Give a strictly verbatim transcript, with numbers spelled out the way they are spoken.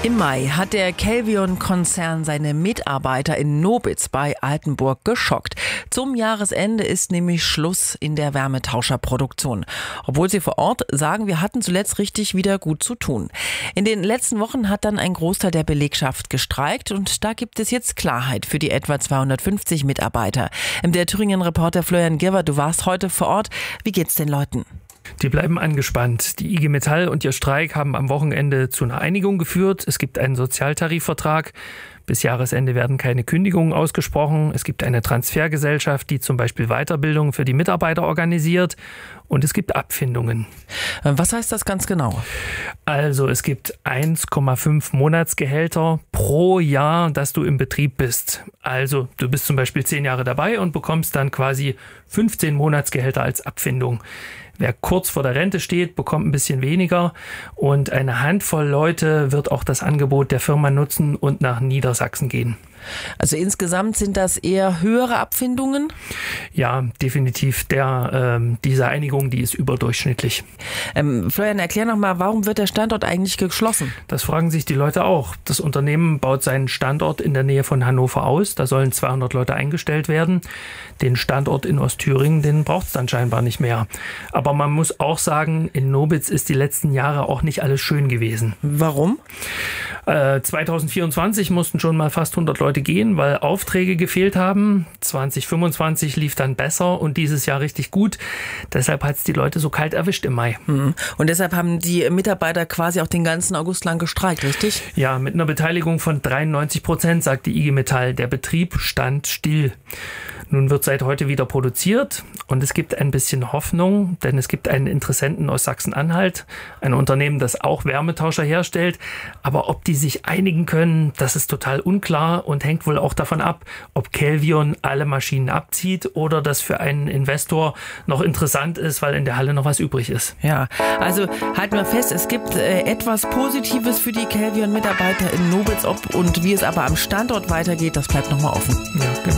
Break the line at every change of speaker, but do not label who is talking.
Im Mai hat der Kelvion-Konzern seine Mitarbeiter in Nobitz bei Altenburg geschockt. Zum Jahresende ist nämlich Schluss in der Wärmetauscherproduktion. Obwohl sie vor Ort sagen, wir hatten zuletzt richtig wieder gut zu tun. In den letzten Wochen hat dann ein Großteil der Belegschaft gestreikt und da gibt es jetzt Klarheit für die etwa zweihundertfünfzig Mitarbeiter. Der Thüringen-Reporter Florian Girver, du warst heute vor Ort. Wie geht's den Leuten?
Die bleiben angespannt. Die I G Metall und ihr Streik haben am Wochenende zu einer Einigung geführt. Es gibt einen Sozialtarifvertrag. Bis Jahresende werden keine Kündigungen ausgesprochen. Es gibt eine Transfergesellschaft, die zum Beispiel Weiterbildung für die Mitarbeiter organisiert. Und es gibt Abfindungen.
Was heißt das ganz genau?
Also es gibt eins Komma fünf Monatsgehälter pro Jahr, dass du im Betrieb bist. Also du bist zum Beispiel zehn Jahre dabei und bekommst dann quasi fünfzehn Monatsgehälter als Abfindung. Wer kurz vor der Rente steht, bekommt ein bisschen weniger und eine Handvoll Leute wird auch das Angebot der Firma nutzen und nach Niedersachsen gehen.
Also insgesamt sind das eher höhere Abfindungen?
Ja, definitiv. Der, ähm, diese Einigung, die ist überdurchschnittlich.
Ähm, Florian, erklär noch mal, warum wird der Standort eigentlich geschlossen?
Das fragen sich die Leute auch. Das Unternehmen baut seinen Standort in der Nähe von Hannover aus. Da sollen zweihundert Leute eingestellt werden. Den Standort in Ostthüringen, den braucht es dann scheinbar nicht mehr. Aber man muss auch sagen, in Nobitz ist die letzten Jahre auch nicht alles schön gewesen.
Warum?
Äh, zwanzig vierundzwanzig mussten schon mal fast hundert Leute gehen, weil Aufträge gefehlt haben. zwanzig fünfundzwanzig lief dann besser und dieses Jahr richtig gut. Deshalb hat es die Leute so kalt erwischt im Mai.
Und deshalb haben die Mitarbeiter quasi auch den ganzen August lang gestreikt, richtig?
Ja, mit einer Beteiligung von dreiundneunzig Prozent, sagt die I G Metall. Der Betrieb stand still. Nun wird seit heute wieder produziert und es gibt ein bisschen Hoffnung, denn es gibt einen Interessenten aus Sachsen-Anhalt, ein Unternehmen, das auch Wärmetauscher herstellt. Aber ob die sich einigen können, das ist total unklar und hängt wohl auch davon ab, ob Kelvion alle Maschinen abzieht oder das für einen Investor noch interessant ist, weil in der Halle noch was übrig ist.
Ja, also halten wir fest, es gibt äh, etwas Positives für die Kelvion-Mitarbeiter in Nobitz, ob und wie es aber am Standort weitergeht, das bleibt nochmal offen.
Ja, genau.